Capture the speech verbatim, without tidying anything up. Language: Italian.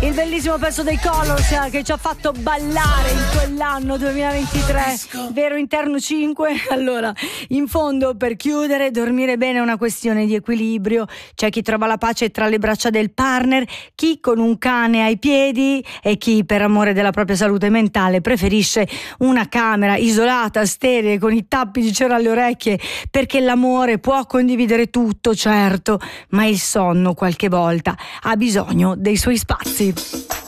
Il bellissimo pezzo dei Colors che ci ha fatto ballare in quell'anno duemilaventitré, vero interno cinque? Allora, in fondo, per chiudere, dormire bene è una questione di equilibrio. C'è chi trova la pace tra le braccia del partner, chi con un cane ai piedi e chi, per amore della propria salute mentale, preferisce una camera isolata, sterile, con i tappi di cera alle orecchie, perché l'amore può condividere tutto, certo, ma il sonno qualche volta ha bisogno dei suoi spazi.